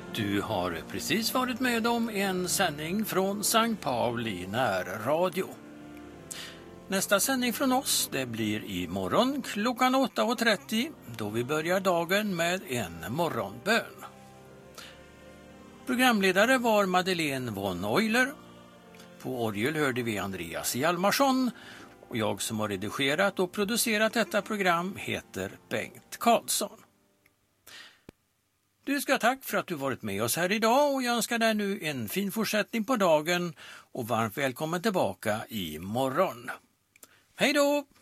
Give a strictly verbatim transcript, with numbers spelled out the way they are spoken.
Du har precis varit med om en sändning från Sankt Pauli närradio. Nästa sändning från oss det blir imorgon klockan åtta och trettio då vi börjar dagen med en morgonbön. Programledare var Madeleine von Euler. På orgel hörde vi Andreas Hjalmarsson och jag som har redigerat och producerat detta program heter Bengt Karlsson. Du ska tack för att du varit med oss här idag och jag önskar dig nu en fin fortsättning på dagen och varmt välkommen tillbaka imorgon. Hej då!